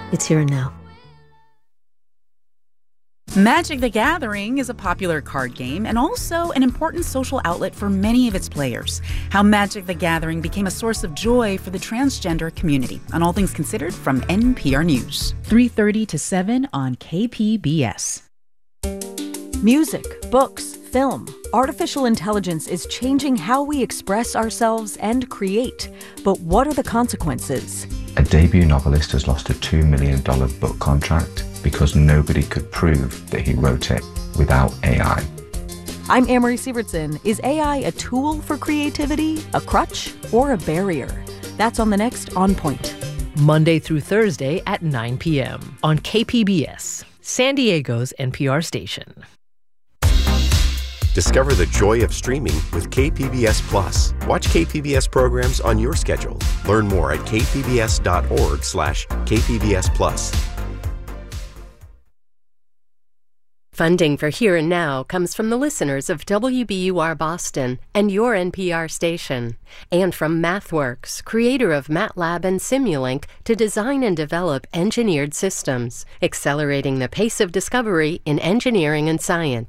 It's here and now. Magic the Gathering is a popular card game and also an important social outlet for many of its players. How Magic the Gathering became a source of joy for the transgender community. On All Things Considered from NPR News. 3:30 to 7 on KPBS. Music, books, film. Artificial intelligence is changing how we express ourselves and create. But what are the consequences? A debut novelist has lost a $2 million book contract because nobody could prove that he wrote it without AI. I'm Amory Sievertson. Is AI a tool for creativity, a crutch, or a barrier? That's on the next On Point. Monday through Thursday at 9 p.m. on KPBS, San Diego's NPR station. Discover the joy of streaming with KPBS Plus. Watch KPBS programs on your schedule. Learn more at kpbs.org/KPBS Plus. Funding for Here and Now comes from the listeners of WBUR Boston and your NPR station, and from MathWorks, creator of MATLAB and Simulink, to design and develop engineered systems, accelerating the pace of discovery in engineering and science.